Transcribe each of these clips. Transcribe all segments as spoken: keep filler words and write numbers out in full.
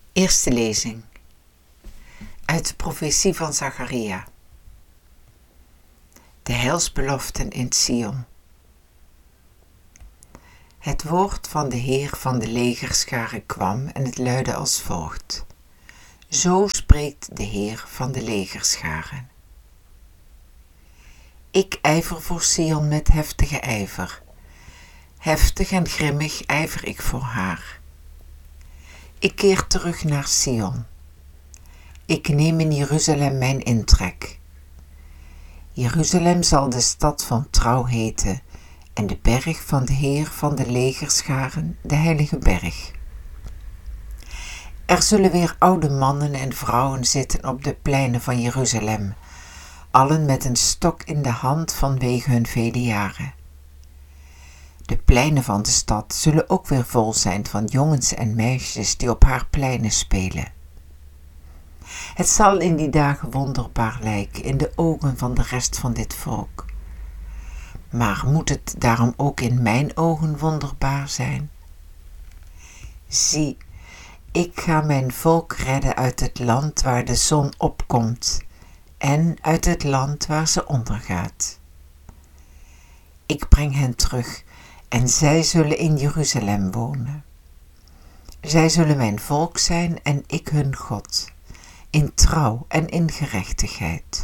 Eerste lezing uit de profetie van Zacharia. De heilsbeloften in Sion. Het woord van de Heer van de legerscharen kwam en het luidde als volgt. Zo spreekt de Heer van de legerscharen. Ik ijver voor Sion met heftige ijver. Heftig en grimmig ijver ik voor haar. Ik keer terug naar Sion. Ik neem in Jeruzalem mijn intrek. Jeruzalem zal de stad van trouw heten en de berg van de Heer van de legerscharen, de heilige berg. Er zullen weer oude mannen en vrouwen zitten op de pleinen van Jeruzalem, allen met een stok in de hand vanwege hun vele jaren. De pleinen van de stad zullen ook weer vol zijn van jongens en meisjes die op haar pleinen spelen. Het zal in die dagen wonderbaar lijken in de ogen van de rest van dit volk. Maar moet het daarom ook in mijn ogen wonderbaar zijn? Zie, ik ga mijn volk redden uit het land waar de zon opkomt en uit het land waar ze ondergaat. Ik breng hen terug en zij zullen in Jeruzalem wonen. Zij zullen mijn volk zijn en ik hun God, in trouw en in gerechtigheid.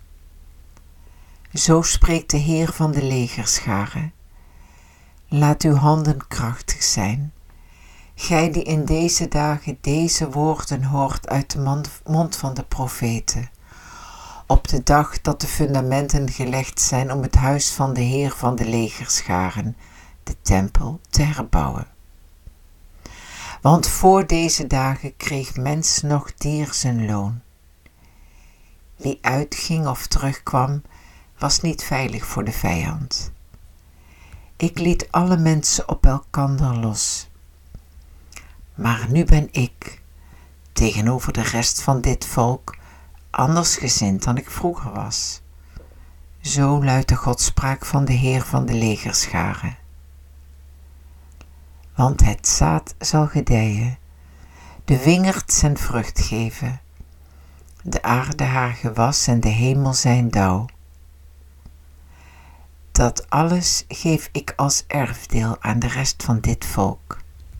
Zo spreekt de Heer van de legerscharen. Laat uw handen krachtig zijn, gij die in deze dagen deze woorden hoort uit de mond van de profeten, op de dag dat de fundamenten gelegd zijn om het huis van de Heer van de legerscharen, de tempel, te herbouwen. Want voor deze dagen kreeg mens nog dier zijn loon. Wie uitging of terugkwam, was niet veilig voor de vijand. Ik liet alle mensen op elkander los. Maar nu ben ik, tegenover de rest van dit volk, andersgezind dan ik vroeger was. Zo luidt de godspraak van de Heer van de legerscharen. Want het zaad zal gedijen, de wingerd zijn vrucht geven, de aarde haar gewas en de hemel zijn dauw. Dat alles geef ik als erfdeel aan de rest van dit volk.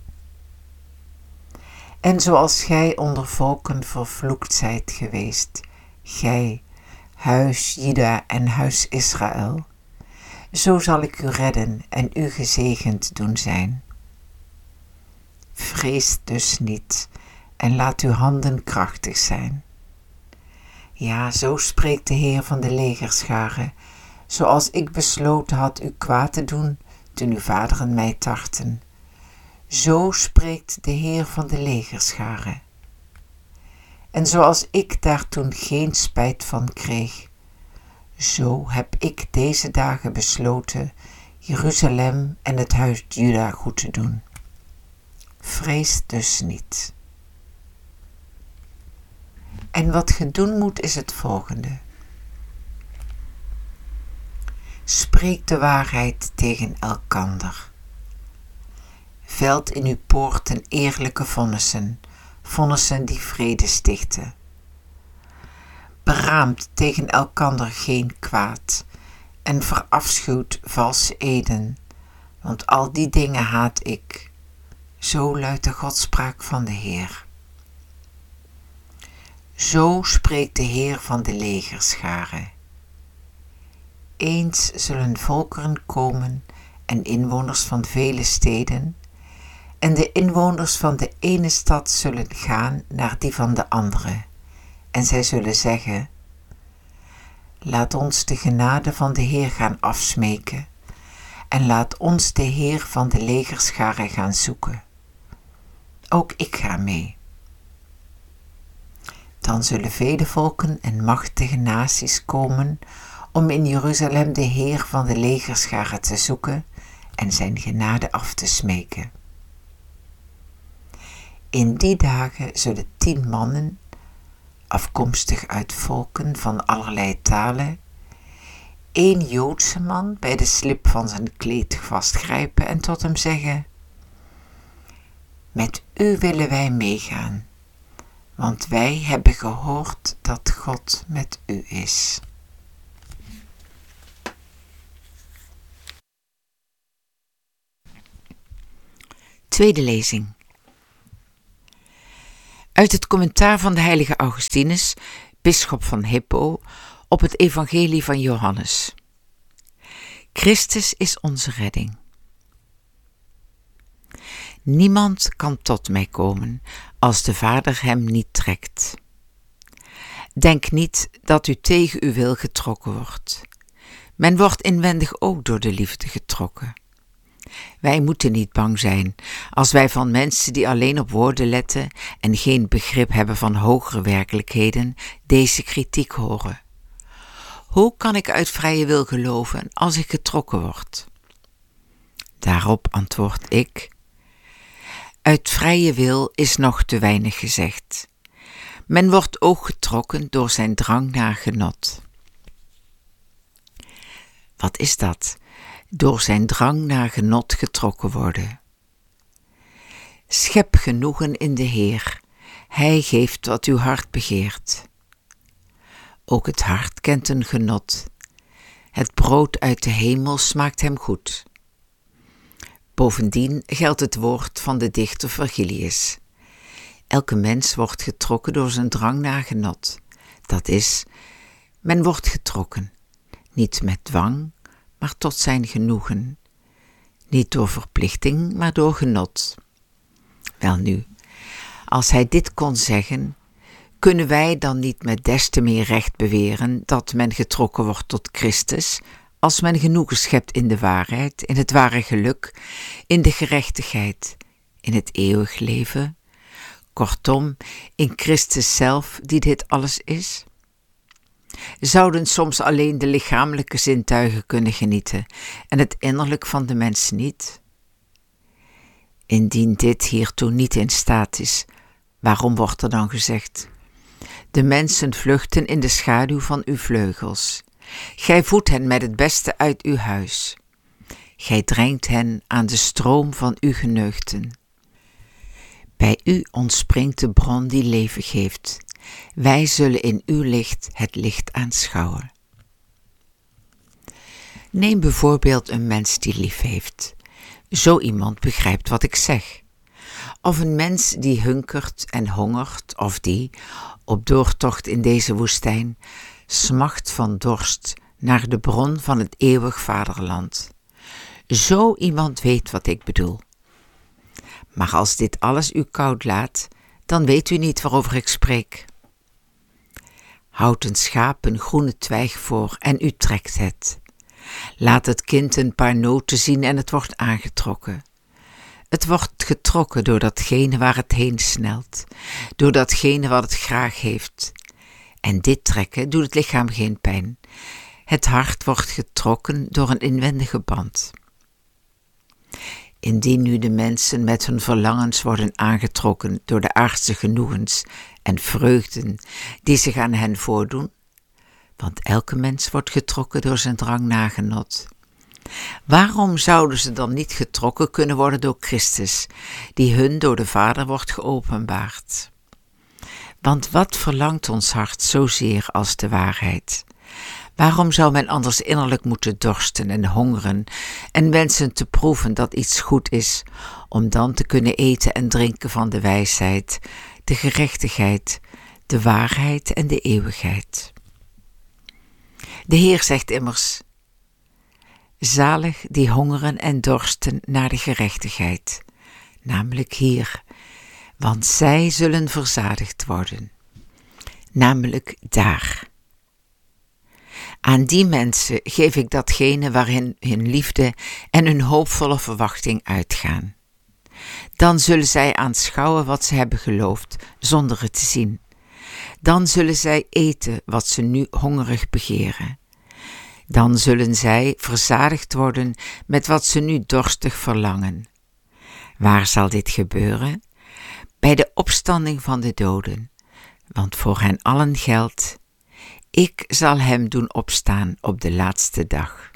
En zoals gij onder volken vervloekt zijt geweest, gij, huis Juda en huis Israël, zo zal ik u redden en u gezegend doen zijn. Vrees dus niet en laat uw handen krachtig zijn. Ja, zo spreekt de Heer van de legerscharen, zoals ik besloten had u kwaad te doen toen uw vaderen mij tartten. Zo spreekt de Heer van de legerscharen. En zoals ik daar toen geen spijt van kreeg, zo heb ik deze dagen besloten Jeruzalem en het huis Juda goed te doen. Vrees dus niet. En wat ge doen moet is het volgende. Spreek de waarheid tegen elkander. Velt in uw poorten eerlijke vonnissen, vonnissen die vrede stichten. Beraamt tegen elkander geen kwaad en verafschuwt valse eden, want al die dingen haat ik. Zo luidt de godspraak van de Heer. Zo spreekt de Heer van de legerscharen. Eens zullen volkeren komen en inwoners van vele steden, en de inwoners van de ene stad zullen gaan naar die van de andere, en zij zullen zeggen, laat ons de genade van de Heer gaan afsmeken, en laat ons de Heer van de legerscharen gaan zoeken. Ook ik ga mee. Dan zullen vele volken en machtige naties komen om in Jeruzalem de Heer van de legerscharen te zoeken en zijn genade af te smeken. In die dagen zullen tien mannen, afkomstig uit volken van allerlei talen, één Joodse man bij de slip van zijn kleed vastgrijpen en tot hem zeggen, met u willen wij meegaan, want wij hebben gehoord dat God met u is. Tweede lezing. Uit het commentaar van de heilige Augustinus, bisschop van Hippo, op het evangelie van Johannes. Christus is onze redding. Niemand kan tot mij komen als de Vader hem niet trekt. Denk niet dat u tegen uw wil getrokken wordt. Men wordt inwendig ook door de liefde getrokken. Wij moeten niet bang zijn als wij van mensen die alleen op woorden letten en geen begrip hebben van hogere werkelijkheden deze kritiek horen. Hoe kan ik uit vrije wil geloven als ik getrokken word? Daarop antwoord ik: uit vrije wil is nog te weinig gezegd. Men wordt ook getrokken door zijn drang naar genot. Wat is dat? Door zijn drang naar genot getrokken worden. Schep genoegen in de Heer, Hij geeft wat uw hart begeert. Ook het hart kent een genot. Het brood uit de hemel smaakt hem goed. Bovendien geldt het woord van de dichter Virgilius. Elke mens wordt getrokken door zijn drang naar genot. Dat is, men wordt getrokken, niet met dwang, maar tot zijn genoegen. Niet door verplichting, maar door genot. Welnu, als hij dit kon zeggen, kunnen wij dan niet met des te meer recht beweren dat men getrokken wordt tot Christus, als men genoegen schept in de waarheid, in het ware geluk, in de gerechtigheid, in het eeuwig leven, kortom, in Christus zelf die dit alles is? Zouden soms alleen de lichamelijke zintuigen kunnen genieten en het innerlijk van de mens niet? Indien dit hiertoe niet in staat is, waarom wordt er dan gezegd: de mensen vluchten in de schaduw van uw vleugels. Gij voedt hen met het beste uit uw huis. Gij drenkt hen aan de stroom van uw geneugten. Bij u ontspringt de bron die leven geeft. Wij zullen in uw licht het licht aanschouwen. Neem bijvoorbeeld een mens die lief heeft. Zo iemand begrijpt wat ik zeg. Of een mens die hunkert en hongert, of die, op doortocht in deze woestijn, smacht van dorst naar de bron van het eeuwig vaderland. Zo iemand weet wat ik bedoel. Maar als dit alles u koud laat, dan weet u niet waarover ik spreek. Houd een schaap een groene twijg voor en u trekt het. Laat het kind een paar noten zien en het wordt aangetrokken. Het wordt getrokken door datgene waar het heen snelt, door datgene wat het graag heeft. En dit trekken doet het lichaam geen pijn. Het hart wordt getrokken door een inwendige band. Indien nu de mensen met hun verlangens worden aangetrokken door de aardse genoegens en vreugden die zich aan hen voordoen, want elke mens wordt getrokken door zijn drang naar genot, waarom zouden ze dan niet getrokken kunnen worden door Christus, die hun door de Vader wordt geopenbaard? Want wat verlangt ons hart zozeer als de waarheid? Waarom zou men anders innerlijk moeten dorsten en hongeren en wensen te proeven dat iets goed is, om dan te kunnen eten en drinken van de wijsheid, de gerechtigheid, de waarheid en de eeuwigheid? De Heer zegt immers: zalig die hongeren en dorsten naar de gerechtigheid, namelijk hier, want zij zullen verzadigd worden, namelijk daar. Aan die mensen geef ik datgene waarin hun liefde en hun hoopvolle verwachting uitgaan. Dan zullen zij aanschouwen wat ze hebben geloofd, zonder het te zien. Dan zullen zij eten wat ze nu hongerig begeren. Dan zullen zij verzadigd worden met wat ze nu dorstig verlangen. Waar zal dit gebeuren? Bij de opstanding van de doden, want voor hen allen geldt: ik zal hem doen opstaan op de laatste dag.